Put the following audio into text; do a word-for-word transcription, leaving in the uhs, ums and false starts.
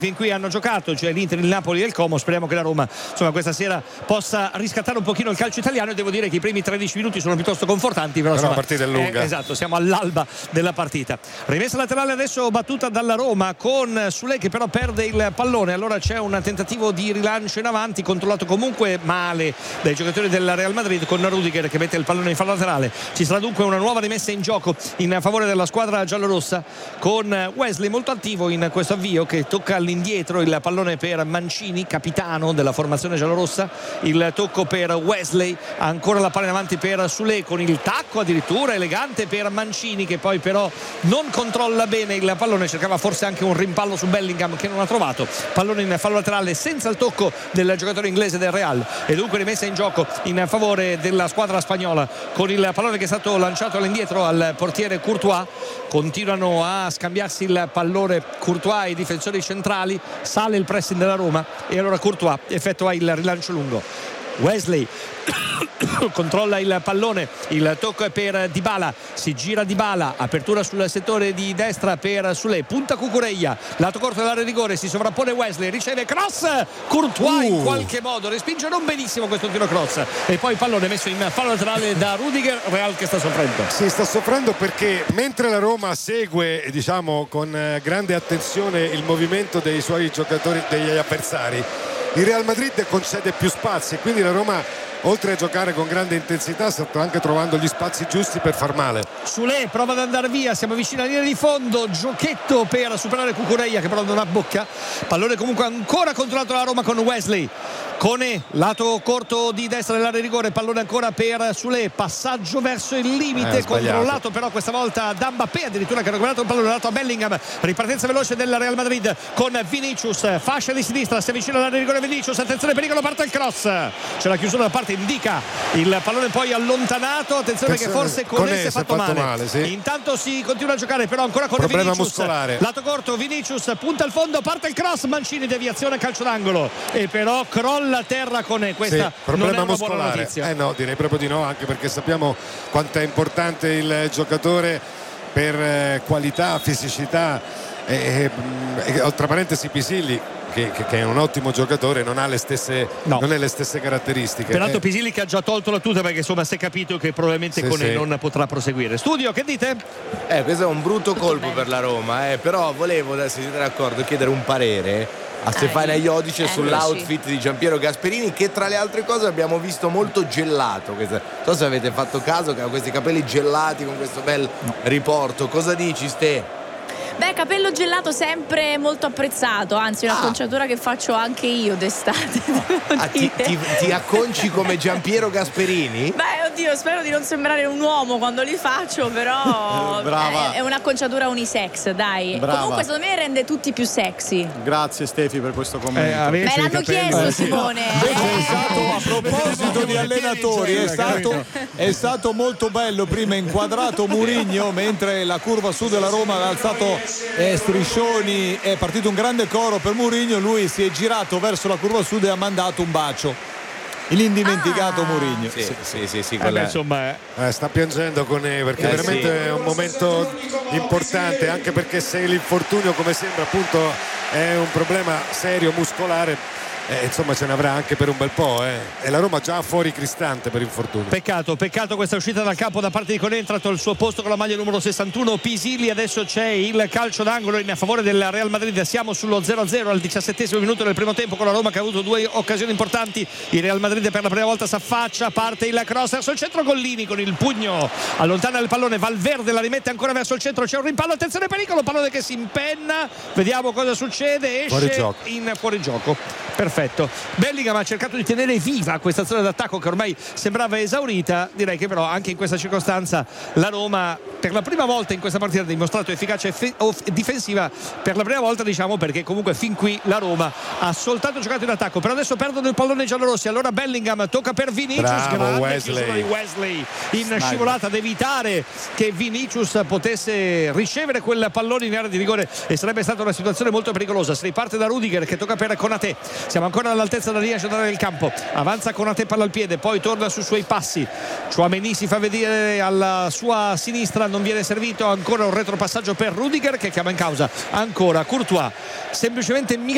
fin qui hanno giocato, cioè l'Inter, il Napoli e il Como. Speriamo che la Roma insomma questa sera possa riscattare un pochino il calcio italiano, e devo dire che i primi tredici minuti sono piuttosto confortanti, però, però insomma, la partita è lunga. Eh, esatto, siamo all'alba della partita. Rimessa laterale adesso battuta dalla Roma con Sule che però perde il pallone, allora c'è un tentativo di rilancio in avanti controllato comunque male dai giocatori del Real Madrid, con Rudiger che mette il pallone in fallo laterale. Ci sarà dunque una nuova rimessa in gioco in favore della squadra giallorossa, con Wesley molto attivo in questo avvio, che tocca all'indietro il pallone per Mancini, capitano della formazione giallorossa. Il tocco per Wesley, ancora la palla in avanti per Sule, con il tacco addirittura elegante per Mancini, che poi però non controlla bene il pallone, cercava forse anche un rimpallo su Bellingham che non ha trovato. Pallone in fallo laterale senza il tocco del giocatore inglese del Real, e dunque rimessa in gioco in favore della squadra spagnola, con il pallone che è stato lanciato all'indietro al portiere Courtois. Continuano a scambiarsi il pallone Courtois e i difensori centrali, sale il pressing della Roma e allora Courtois effettua il rilancio lungo. Wesley controlla il pallone, il tocco è per Dybala, si gira Dybala, apertura sul settore di destra per Sule, punta Cucurella, lato corto dell'area di rigore, si sovrappone Wesley, riceve cross, Courtois uh. in qualche modo respinge non benissimo questo tiro cross, e poi il pallone messo in fallo laterale da Rudiger. Real che sta soffrendo. Si sta soffrendo perché mentre la Roma segue, diciamo, con grande attenzione il movimento dei suoi giocatori, degli avversari, il Real Madrid concede più spazi, quindi la Roma, oltre a giocare con grande intensità, sta anche trovando gli spazi giusti per far male. Sule prova ad andare via, siamo vicini alla linea di fondo, giochetto per superare Cucurella che però non ha bocca, pallone comunque ancora controllato dalla Roma con Wesley. Cone, lato corto di destra dell'area di rigore, pallone ancora per Sule, passaggio verso il limite, eh, controllato però questa volta da Mbappé addirittura, che ha recuperato il pallone dato a Bellingham. Ripartenza veloce del Real Madrid con Vinicius, fascia di sinistra, si avvicina all'area di rigore Vinicius, attenzione pericolo, parte il cross, c'è la chiusura da parte, indica il pallone poi allontanato, attenzione, attenzione che forse Cone si è fatto, fatto male, male sì. Intanto si continua a giocare però ancora con problema Vinicius muscolare, lato corto, Vinicius punta al fondo, parte il cross, Mancini, deviazione, calcio d'angolo, e però crolla a terra con questa sì, problema non è una muscolare. Buona notizia. Eh no, direi proprio di no, anche perché sappiamo quanto è importante il giocatore per eh, qualità, fisicità e, e, e tra parentesi Pisilli che, che, che è un ottimo giocatore, non ha le stesse, no. non è le stesse caratteristiche. Peraltro eh. Pisilli che ha già tolto la tuta, perché insomma si è capito che probabilmente sì, Cone sì. non potrà proseguire. Studio, che dite? Eh, questo è un brutto colpo per la Roma, eh, però volevo, se siete d'accordo, chiedere un parere a Stefania Iodice eh, sull'outfit sì. di Giampiero Gasperini, che tra le altre cose abbiamo visto molto gelato. Non so se avete fatto caso, che ha questi capelli gelati con questo bel riporto. Cosa dici, Ste? Beh, capello gelato sempre molto apprezzato, anzi una acconciatura ah. che faccio anche io d'estate. Ah, ti, ti, ti acconci come Giampiero Gasperini? Beh, oddio, spero di non sembrare un uomo quando li faccio, però Brava. È, è un'acconciatura unisex, dai. Brava. Comunque secondo me rende tutti più sexy. Grazie Stefi per questo commento. Eh, Me l'hanno chiesto, eh, Simone. Sì. Eh. È stato, a proposito di allenatori, è stato, è stato molto bello prima inquadrato Mourinho mentre la curva sud della Roma ha alzato eh, striscioni, è partito un grande coro per Mourinho, lui si è girato verso la curva sud e ha mandato un bacio, l'indimenticato ah. Mourinho. Sì, sì, sì, sì, sì eh beh, insomma eh, sta piangendo con eh, perché eh, veramente sì. è un momento importante, anche perché se l'infortunio, come sembra appunto, è un problema serio muscolare, Eh, insomma ce ne avrà anche per un bel po', eh. E la Roma già fuori Cristante per infortunio. Peccato, peccato questa uscita dal campo da parte di Cone, è entrato al suo posto con la maglia numero sessantuno Pisilli. Adesso c'è il calcio d'angolo in favore del Real Madrid, siamo sullo zero a zero al diciassettesimo minuto del primo tempo, con la Roma che ha avuto due occasioni importanti. Il Real Madrid per la prima volta s'affaccia, parte il cross verso il centro, Gollini con il pugno allontana il pallone, Valverde la rimette ancora verso il centro, c'è un rimpallo, attenzione pericolo, pallone che si impenna, vediamo cosa succede, esce in fuorigioco. Perfetto. Bellingham ha cercato di tenere viva questa azione d'attacco che ormai sembrava esaurita. Direi che però anche in questa circostanza la Roma per la prima volta in questa partita ha dimostrato efficacia eff- off- difensiva per la prima volta, diciamo, perché comunque fin qui la Roma ha soltanto giocato in attacco. Però adesso perdono il pallone giallorossi, allora Bellingham tocca per Vinicius. Bravo, grande Wesley. chiusura di Wesley in scivolata ad evitare che Vinicius potesse ricevere quel pallone in area di rigore, e sarebbe stata una situazione molto pericolosa. Si riparte da Rudiger che tocca per Konaté, siamo ancora all'altezza della linea centrale del campo, avanza Konaté, palla al piede, poi torna sui suoi passi, Tchouaméni si fa vedere alla sua sinistra, non viene servito, ancora un retropassaggio per Rudiger che chiama in causa ancora Courtois, semplicemente